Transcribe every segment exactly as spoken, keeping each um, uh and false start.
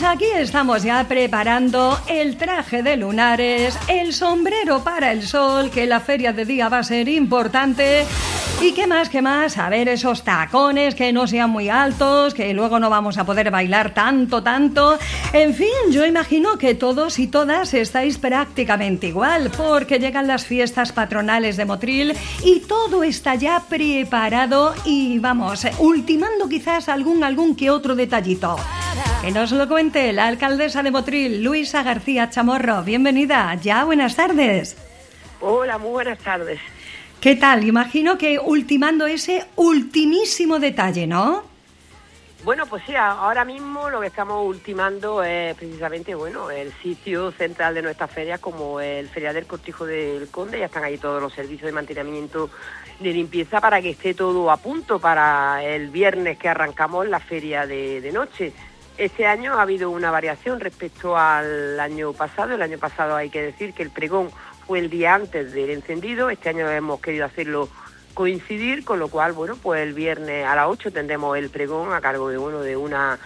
aquí estamos ya preparando el traje de lunares, el sombrero para el sol, que la feria de día va a ser importante. Y qué más, qué más, a ver esos tacones que no sean muy altos, que luego no vamos a poder bailar tanto, tanto. En fin, yo imagino que todos y todas estáis prácticamente igual, porque llegan las fiestas patronales de Motril y todo está ya preparado y vamos, ultimando quizás algún, algún que otro detallito. Que nos lo cuente la alcaldesa de Motril, Luisa García Chamorro. Bienvenida, ya buenas tardes. Hola, muy buenas tardes. ¿Qué tal? Imagino que ultimando ese ultimísimo detalle, ¿no? Bueno, pues sí, ahora mismo lo que estamos ultimando es precisamente, bueno, el sitio central de nuestra feria, como el Ferial del Cortijo del Conde. Ya están ahí todos los servicios de mantenimiento, de limpieza, para que esté todo a punto para el viernes que arrancamos la feria de, de noche. Este año ha habido una variación respecto al año pasado. El año pasado hay que decir que el pregón fue el día antes del encendido. Este año hemos querido hacerlo coincidir, con lo cual, bueno, pues el viernes a las ocho tendremos el pregón a cargo de, bueno, de una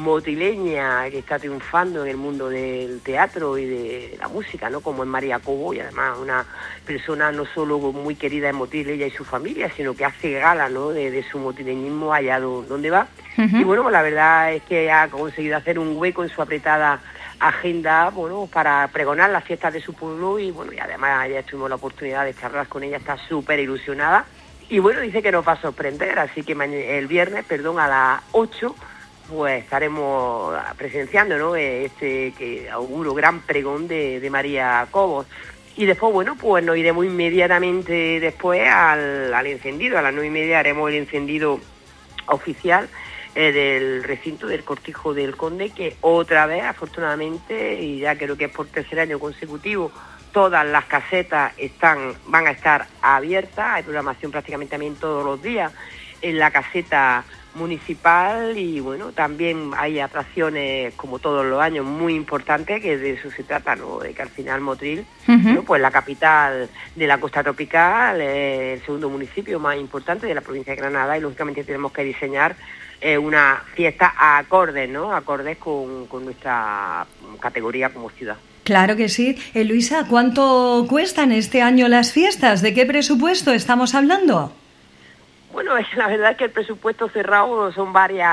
motileña que está triunfando en el mundo del teatro y de la música, ¿no? Como es María Cobo, y además una persona no solo muy querida en Motril, ella y su familia, sino que hace gala, ¿no?, de, de su motileñismo allá donde va. Uh-huh. Y bueno, pues la verdad es que ha conseguido hacer un hueco en su apretada agenda, bueno, para pregonar las fiestas de su pueblo. Y bueno, y además ya tuvimos la oportunidad de charlar con ella, está súper ilusionada. Y bueno, dice que nos va a sorprender, así que el viernes, perdón, a las ocho, pues estaremos presenciando, ¿no?, este que auguro gran pregón de, de María Cobos. Y después, bueno, pues nos iremos inmediatamente después al, al encendido. A las nueve y media haremos el encendido oficial eh, del recinto del Cortijo del Conde, que otra vez, afortunadamente, y ya creo que es por tercer año consecutivo, todas las casetas están, van a estar abiertas. Hay programación prácticamente también todos los días en la caseta municipal, y bueno, también hay atracciones como todos los años muy importantes, que de eso se trata, ¿no?, de que al final Motril, uh-huh. ¿no?, pues la capital de la costa tropical, eh, el segundo municipio más importante de la provincia de Granada, y lógicamente tenemos que diseñar eh, una fiesta acorde, ¿no?, acordes con, con nuestra categoría como ciudad. Claro que sí. Eh, Luisa, ¿cuánto cuestan este año las fiestas? ¿De qué presupuesto estamos hablando? Bueno, la verdad es que el presupuesto cerrado son varias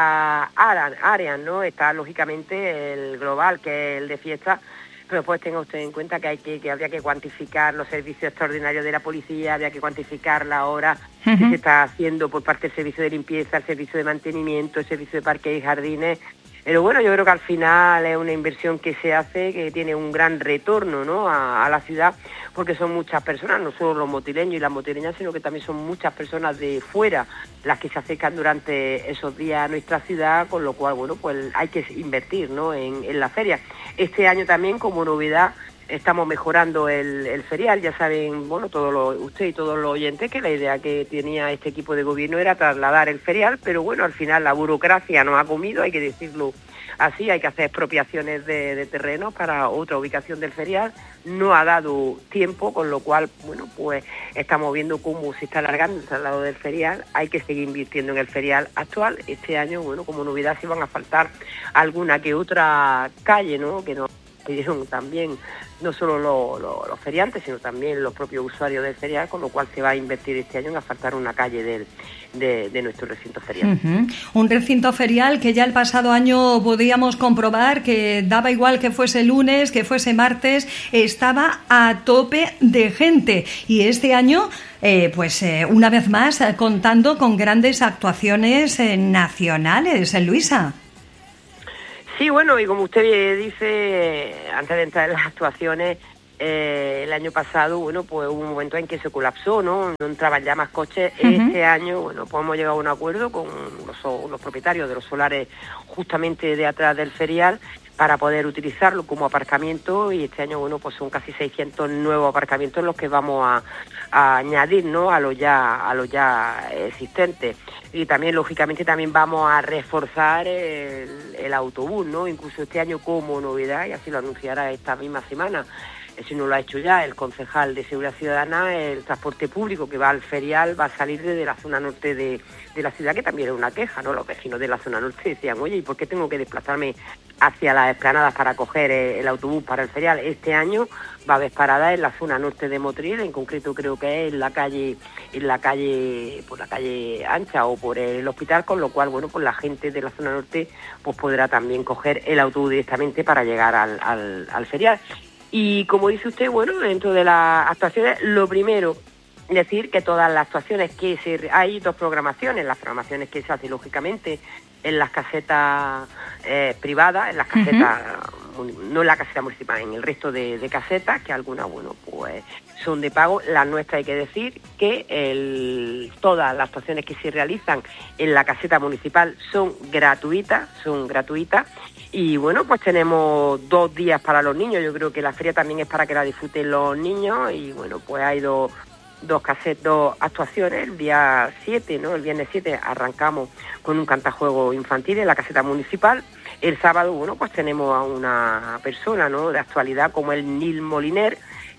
áreas, ¿no? Está lógicamente el global, que es el de fiestas, pero pues tenga usted en cuenta que hay que, que habría que cuantificar los servicios extraordinarios de la policía, habría que cuantificar la hora uh-huh. que se está haciendo por parte del servicio de limpieza, el servicio de mantenimiento, el servicio de parques y jardines. Pero bueno, yo creo que al final es una inversión que se hace, que tiene un gran retorno, ¿no?, a, a la ciudad, porque son muchas personas, no solo los motileños y las motileñas, sino que también son muchas personas de fuera las que se acercan durante esos días a nuestra ciudad, con lo cual, bueno, pues hay que invertir, ¿no?, en, en la feria. Este año también, como novedad, estamos mejorando el, el ferial. Ya saben, bueno, todos los, usted y todos los oyentes, que la idea que tenía este equipo de gobierno era trasladar el ferial, pero bueno, al final la burocracia nos ha comido, hay que decirlo así, hay que hacer expropiaciones de, de terrenos para otra ubicación del ferial. No ha dado tiempo, con lo cual, bueno, pues estamos viendo cómo se está alargando el traslado del ferial. Hay que seguir invirtiendo en el ferial actual. Este año, bueno, como novedad, sí van a faltar alguna que otra calle, ¿no?, que nos pidieron también no solo lo, lo, los feriantes, sino también los propios usuarios del ferial, con lo cual se va a invertir este año en asfaltar una calle del, de, de nuestro recinto ferial. Uh-huh. Un recinto ferial que ya el pasado año podíamos comprobar que daba igual que fuese lunes, que fuese martes, estaba a tope de gente. Y este año, eh, pues eh, una vez más, eh, contando con grandes actuaciones eh, nacionales, ¿eh, Luisa? Sí, bueno, y como usted dice, antes de entrar en las actuaciones, eh, el año pasado, bueno, pues hubo un momento en que se colapsó, ¿no? No entraban ya más coches. Uh-huh. Este año, bueno, pues hemos llegado a un acuerdo con los, los propietarios de los solares justamente de atrás del ferial, para poder utilizarlo como aparcamiento, y este año, bueno, pues son casi seiscientos nuevos aparcamientos los que vamos a, a añadir, ¿no?, a los ya a los ya existentes. Y también, lógicamente, también vamos a reforzar el, el autobús, ¿no?, incluso este año como novedad, y así lo anunciará esta misma semana si no lo ha hecho ya, el concejal de Seguridad Ciudadana, el transporte público que va al ferial va a salir desde la zona norte de, de la ciudad, que también es una queja, ¿no? Los vecinos de la zona norte decían, oye, ¿y por qué tengo que desplazarme hacia las explanadas para coger el, el autobús para el ferial? Este año va a haber paradas en la zona norte de Motril, en concreto creo que es en la calle, en la calle, por la calle Ancha o por el hospital, con lo cual, bueno, pues la gente de la zona norte pues podrá también coger el autobús directamente para llegar al, al, al ferial. Y como dice usted, bueno, dentro de las actuaciones, lo primero, decir que todas las actuaciones que se... Hay dos programaciones, las programaciones que se hacen, lógicamente, en las casetas eh, privadas, en las casetas, uh-huh. no en la caseta municipal, en el resto de, de casetas, que algunas, bueno, pues son de pago. Las nuestras, hay que decir que el, todas las actuaciones que se realizan en la caseta municipal son gratuitas, son gratuitas. Y bueno, pues tenemos dos días para los niños. Yo creo que la feria también es para que la disfruten los niños. Y bueno, pues hay dos, dos, casetas, dos actuaciones. El día siete, ¿no? El viernes siete arrancamos con un cantajuego infantil en la caseta municipal. El sábado, bueno, pues tenemos a una persona, ¿no?, de actualidad como el Nil Moliner.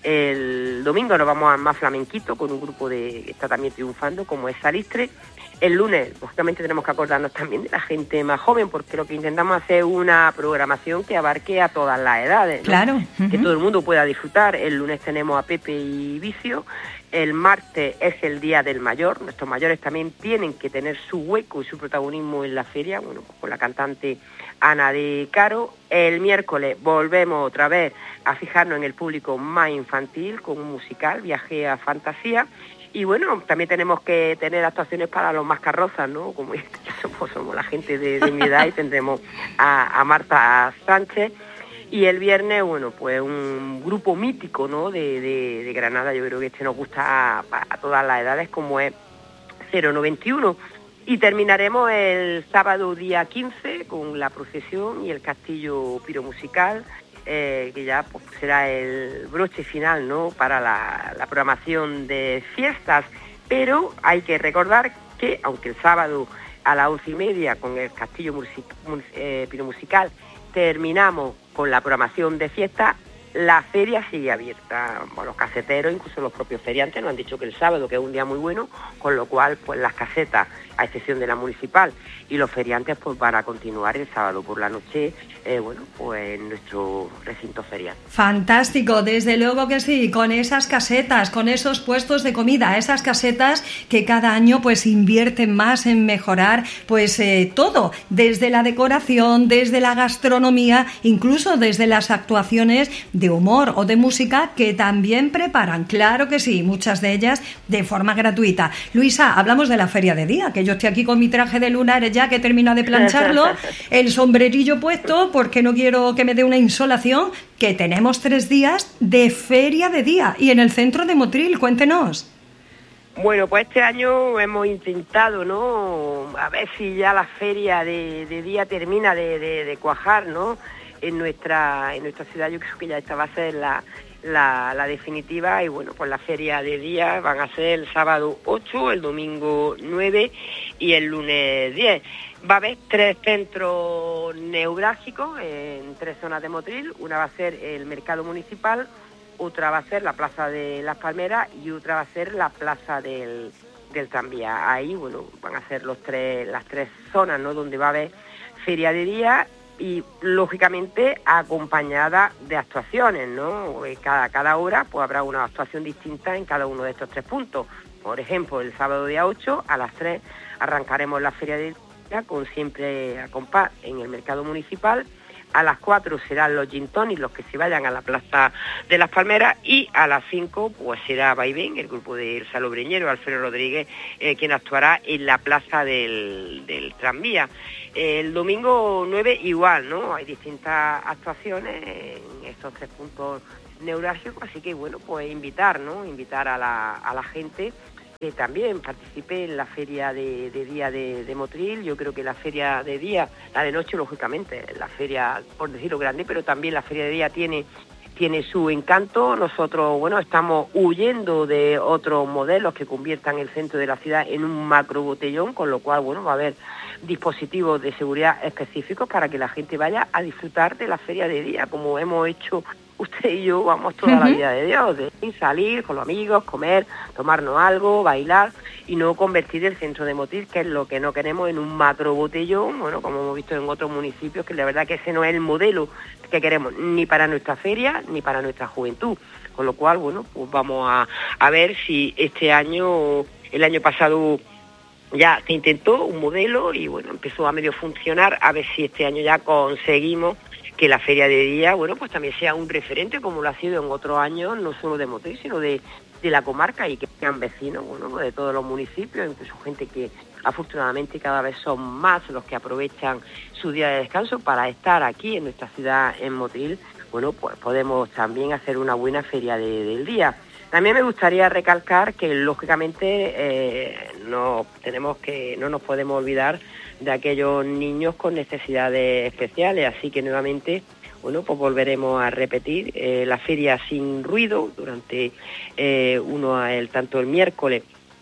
El domingo nos vamos a más flamenquito con un grupo de que está también triunfando, como es Salistre. El lunes, lógicamente, tenemos que acordarnos también de la gente más joven, porque lo que intentamos hacer es una programación que abarque a todas las edades, ¿no? Claro. Uh-huh. Que todo el mundo pueda disfrutar. El lunes tenemos a Pepe y Vicio. El martes es el Día del Mayor. Nuestros mayores también tienen que tener su hueco y su protagonismo en la feria, bueno, pues con la cantante Ana de Caro. El miércoles volvemos otra vez a fijarnos en el público más infantil con un musical, Viaje a Fantasía. Y bueno, también tenemos que tener actuaciones para los más carrozas, ¿no? Como este caso, pues somos la gente de, de mi edad y tendremos a, a Marta Sánchez. Y el viernes, bueno, pues un grupo mítico, ¿no?, de, de, de Granada. Yo creo que este nos gusta a, a todas las edades, como es cero noventa y uno. Y terminaremos el sábado día quince con la procesión y el castillo piromusical, eh, que ya pues será el broche final, ¿no?, para la, la programación de fiestas. Pero hay que recordar que, aunque el sábado a las once y media con el castillo music, eh, piromusical terminamos con la programación de fiesta, la feria sigue abierta. Bueno, los caseteros, incluso los propios feriantes, nos han dicho que el sábado, que es un día muy bueno, con lo cual pues las casetas, a excepción de la municipal, y los feriantes pues van a continuar el sábado por la noche, eh, bueno, pues en nuestro recinto ferial. Fantástico, desde luego que sí, con esas casetas, con esos puestos de comida, esas casetas que cada año pues invierten más en mejorar pues eh, todo, desde la decoración, desde la gastronomía, incluso desde las actuaciones de humor o de música que también preparan, claro que sí, muchas de ellas de forma gratuita. Luisa, hablamos de la feria de día, que yo estoy aquí con mi traje de lunares ya que termino de plancharlo, el sombrerillo puesto porque no quiero que me dé una insolación, que tenemos tres días de feria de día y en el centro de Motril, cuéntenos. Bueno, pues este año hemos intentado, ¿no?, a ver si ya la feria de, de día termina de, de, de cuajar, ¿no?, en nuestra en nuestra ciudad. Yo creo que ya esta va a ser la, la, la definitiva. Y bueno, pues la feria de día van a ser el sábado ocho, el domingo nueve y el lunes diez. Va a haber tres centros neurálgicos en tres zonas de Motril. Una va a ser el mercado municipal, otra va a ser la plaza de Las Palmeras y otra va a ser la plaza del, del tranvía. Ahí, bueno, van a ser los tres las tres zonas, ¿no?, donde va a haber feria de día, y lógicamente acompañada de actuaciones, ¿no? Cada, cada hora pues habrá una actuación distinta en cada uno de estos tres puntos. Por ejemplo, el sábado día ocho a las tres arrancaremos la feria de día con siempre a compás en el mercado municipal. A las cuatro serán los gin tonics, los que se vayan a la plaza de Las Palmeras, y a las cinco pues será Vaivén, el grupo de Elsa Lobreñero, Alfredo Rodríguez, eh, quien actuará en la plaza del, del tranvía. El domingo nueve igual, ¿no? Hay distintas actuaciones en estos tres puntos neurálgicos, así que bueno, pues invitar, ¿no? Invitar a la, a la gente que también participe en la feria de, de día de, de Motril. Yo creo que la feria de día, la de noche lógicamente, la feria, por decirlo grande, pero también la feria de día tiene tiene su encanto. Nosotros, bueno, estamos huyendo de otros modelos que conviertan el centro de la ciudad en un macro botellón, con lo cual, bueno, va a haber dispositivos de seguridad específicos para que la gente vaya a disfrutar de la feria de día, como hemos hecho usted y yo vamos toda uh-huh. la vida de Dios, de salir con los amigos, comer, tomarnos algo, bailar y no convertir el centro de Motril, que es lo que no queremos, en un macro botellón, bueno, como hemos visto en otros municipios, que la verdad que ese no es el modelo que queremos ni para nuestra feria ni para nuestra juventud. Con lo cual, bueno, pues vamos a, a ver si este año, el año pasado ya se intentó un modelo y bueno, empezó a medio funcionar, a ver si este año ya conseguimos que la feria de día, bueno, pues también sea un referente como lo ha sido en otros años, no solo de Motril, sino de, de la comarca, y que sean vecinos, bueno, de todos los municipios, incluso gente que afortunadamente cada vez son más los que aprovechan su día de descanso para estar aquí en nuestra ciudad, en Motril. Bueno, pues podemos también hacer una buena feria de, del día. También me gustaría recalcar que lógicamente eh, no tenemos que no nos podemos olvidar de aquellos niños con necesidades especiales, así que nuevamente, bueno, pues volveremos a repetir eh, la feria sin ruido durante eh, uno el tanto el miércoles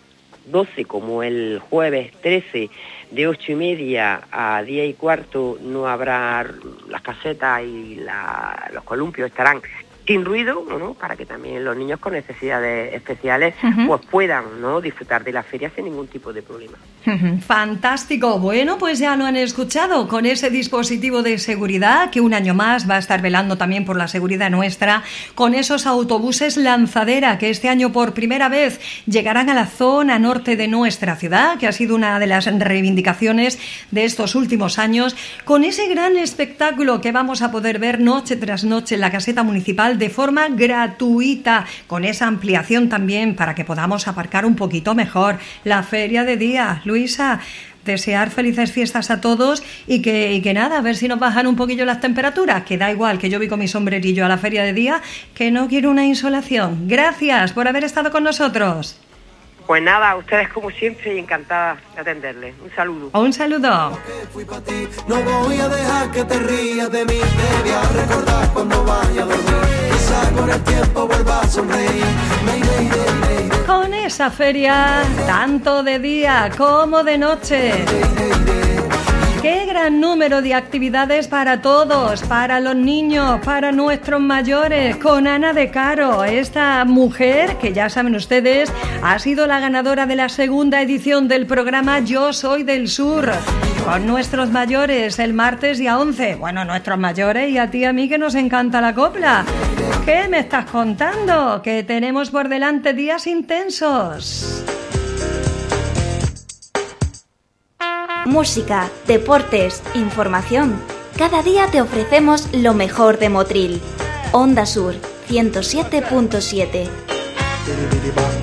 doce como el jueves trece, de ocho y media a diez y cuarto. No habrá las casetas y la, los columpios estarán sin ruido, ¿no? Para que también los niños con necesidades especiales uh-huh. pues puedan, ¿no?, disfrutar de la feria sin ningún tipo de problema. Uh-huh. Fantástico. Bueno, pues ya lo han escuchado, con ese dispositivo de seguridad que un año más va a estar velando también por la seguridad nuestra, con esos autobuses lanzadera que este año por primera vez llegarán a la zona norte de nuestra ciudad, que ha sido una de las reivindicaciones de estos últimos años, con ese gran espectáculo que vamos a poder ver noche tras noche en la caseta municipal de forma gratuita, con esa ampliación también para que podamos aparcar un poquito mejor. La feria de día. Luisa, desear felices fiestas a todos y que, y que nada, a ver si nos bajan un poquillo las temperaturas, que da igual que yo vi con mi sombrerillo a la feria de día, que no quiero una insolación. Gracias por haber estado con nosotros. Pues nada, a ustedes como siempre y encantada de atenderles. Un saludo. Un saludo. No voy a dejar que te rías de mí, te voy a recordar cuando vaya a dormir. Quizá con el tiempo vuelva a sonreír. Con esa feria, tanto de día como de noche. ¡Qué gran número de actividades para todos, para los niños, para nuestros mayores! Con Ana de Caro, esta mujer que ya saben ustedes ha sido la ganadora de la segunda edición del programa Yo Soy del Sur. Con nuestros mayores el martes día once. Bueno, nuestros mayores y a ti y a mí que nos encanta la copla. ¿Qué me estás contando? Que tenemos por delante días intensos. Música, deportes, información. Cada día te ofrecemos lo mejor de Motril. Onda Sur ciento siete punto siete.